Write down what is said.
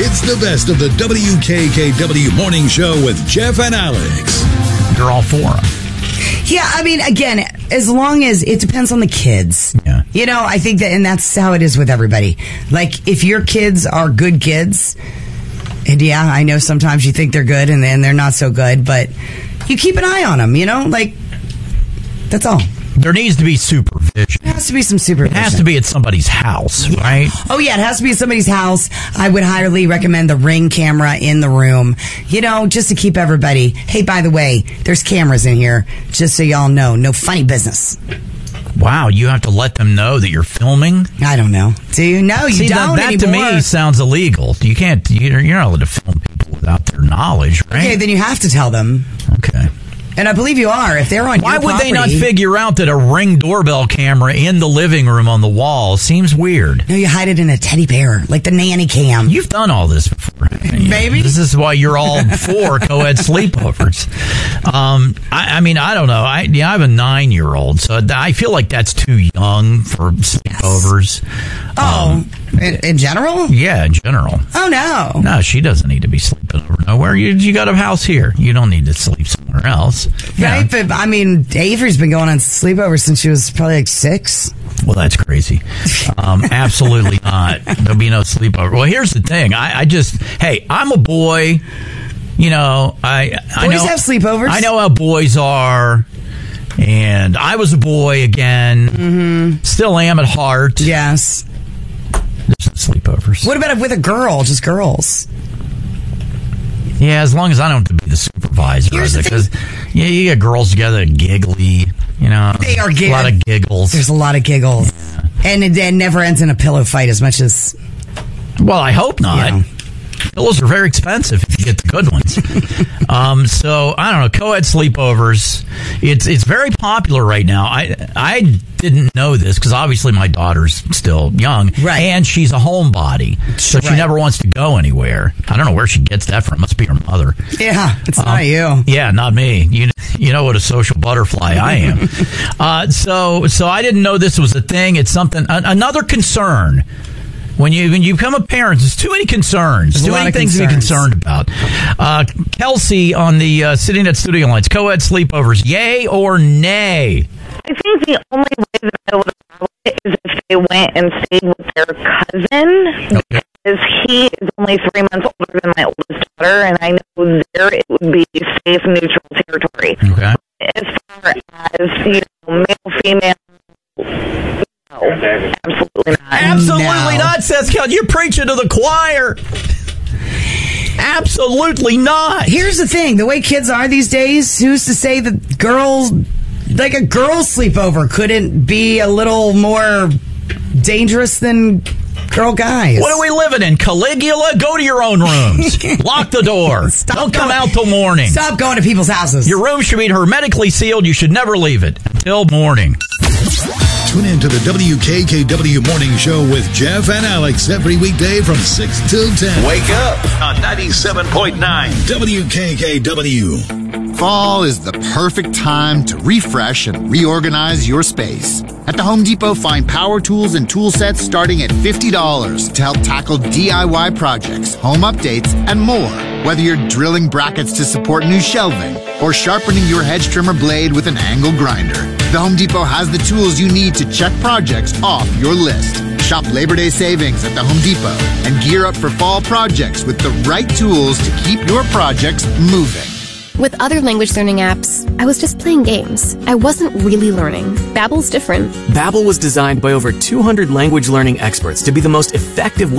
It's the best of the WKKW Morning Show with Jeff and Alex. You're all for them. Yeah, I mean, again, as long as it depends on the kids. Yeah. You know, I think that, and that's how it is with everybody. Like, if your kids are good kids, and yeah, I know sometimes you think they're good and then they're not so good, but you keep an eye on them, you know? Like, that's all. There needs to be supervision. There has to be some supervision. It has to be at somebody's house, right? Oh, yeah, it has to be at somebody's house. I would highly recommend the Ring camera in the room, you know, just to keep everybody. Hey, by the way, there's cameras in here, just so y'all know. No funny business. Wow, you have to let them know that you're filming? I don't know. Do you? No, you don't that anymore. to me sounds illegal. You can't, you're not allowed to film people without their knowledge, right? Okay, then you have to tell them. Okay. And I believe you are. If they're on your property. Why would they not figure out that a Ring doorbell camera in the living room on the wall seems weird? No, you hide it in a teddy bear, like the nanny cam. You've done all this before. Maybe. This is why you're all for co-ed sleepovers. I mean, I don't know. I have a 9-year-old, so I feel like that's too young for sleepovers. Yes. In general? Yeah, in general. Oh, no. No, she doesn't need to be sleeping over nowhere. You got a house here. You don't need to sleep somewhere else. Right, but I mean, Avery's been going on sleepover since she was probably like 6. Well, that's crazy. Absolutely not. There'll be no sleepover. Well, here's the thing. Hey, I'm a boy. You know, I Boys know, have sleepovers. I know how boys are. And I was a boy again. Mm-hmm. Still am at heart. Yes. There's no sleepovers. What about with a girl? Just girls? Yeah, as long as I don't have to be the supervisor. Because you get girls together giggly, you know. They are giggly. A lot of giggles. There's a lot of giggles. Yeah. And it never ends in a pillow fight as much as... Well, I hope not. Yeah. Pillows are very expensive if you get the good ones. So, I don't know, co-ed sleepovers, it's very popular right now. I didn't know this because obviously my daughter's still young. Right. And she's a homebody, so she never wants to go anywhere. I don't know where she gets that from. It must be her mother. Yeah, it's not you. Yeah, not me. You know what a social butterfly I am. So I didn't know this was a thing. It's something, another concern. When you become a parent, there's too many concerns. There's too many things to be concerned about. Kelsey on the Sitting at Studio Lines, co-ed sleepovers, yay or nay? I think the only way that I would allow it is if they went and stayed with their cousin, because he is only 3 months older than my oldest daughter, and I know there it would be safe, neutral territory. Okay. As far as, male, female... No, absolutely not. Absolutely not, says Kelly. You're preaching to the choir. Absolutely not. Here's the thing. The way kids are these days, who's to say that girls, like a girl sleepover, couldn't be a little more dangerous than girl guys? What are we living in? Caligula? Go to your own rooms. Lock the door. Don't come out till morning. Stop going to people's houses. Your room should be hermetically sealed. You should never leave it until morning. Tune in to the WKKW Morning Show with Jeff and Alex every weekday from 6 till 10. Wake up on 97.9 WKKW. Fall is the perfect time to refresh and reorganize your space. At the Home Depot, find power tools and tool sets starting at $50 to help tackle DIY projects, home updates, and more. Whether you're drilling brackets to support new shelving or sharpening your hedge trimmer blade with an angle grinder, the Home Depot has the tools you need to check projects off your list. Shop Labor Day savings at the Home Depot and gear up for fall projects with the right tools to keep your projects moving. With other language learning apps, I was just playing games. I wasn't really learning. Babbel's different. Babbel was designed by over 200 language learning experts to be the most effective way